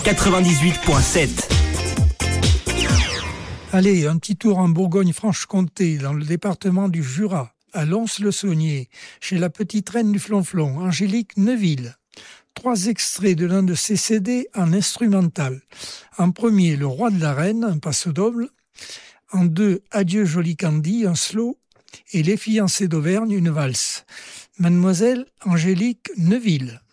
98.7. Allez, un petit tour en Bourgogne-Franche-Comté, dans le département du Jura, à Lons-le-Saunier, chez la petite reine du flonflon, Angélique Neuville. 3 extraits de l'un de ses CD en instrumental. En premier, Le Roi de la Reine, un passo-doble. En 2, Adieu Jolie Candy, un slow. Et Les Fiancés d'Auvergne, une valse. Mademoiselle Angélique Neuville.